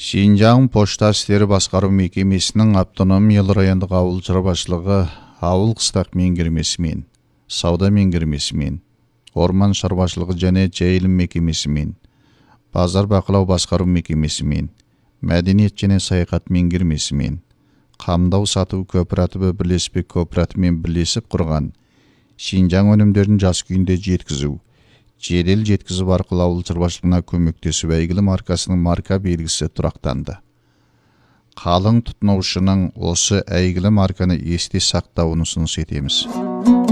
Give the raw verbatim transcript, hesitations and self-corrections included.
Шинжаң Пошта істері басқару мекемесінің автономиялы райондық ауыл шаруашылығы ауыл қыстақ меңгермесімен, сауда меңгермесімен, орман шаруашылығы және жайылым мекемесімен, базар бақылау басқару мекемесімен, мәдениет және саяхат меңгермесімен, қамдау сату кооперативі бірлеспек кооперативімен бірлесіп құрған Шинжаң өнімдерін жас күйінде жеткізу, жедел жеткізіп арқылы ауыл шаруашылығына көмектесу әйгілі маркасының марка белгісі тұрақтанды. Қалың тұтынушының осы әйгілі марканы есте сақтауын ұсыныс етеміз.